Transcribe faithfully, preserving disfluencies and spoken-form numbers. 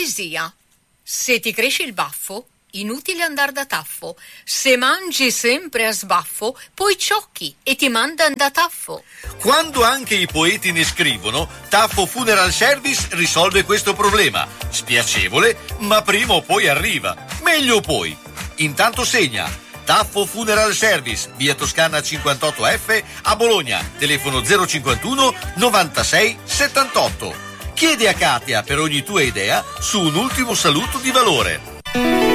Poesia. Se ti cresce il baffo, inutile andar da taffo. Se mangi sempre a sbaffo, poi ciocchi e ti mandan da taffo. Quando anche i poeti ne scrivono, Taffo Funeral Service risolve questo problema. Spiacevole, ma prima o poi arriva. Meglio poi. Intanto segna. Taffo Funeral Service, via Toscana cinquantotto F a Bologna. Telefono zero cinquantuno novantasei settantotto. Chiedi a Katia per ogni tua idea su un ultimo saluto di valore.